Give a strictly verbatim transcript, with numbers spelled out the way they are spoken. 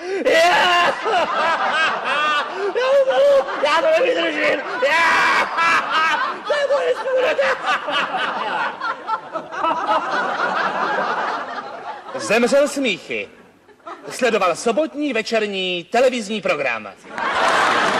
Já, já to nevydržím. Já, to je moje smůra. Zemřel smíchy. Sledoval sobotní večerní televizní program.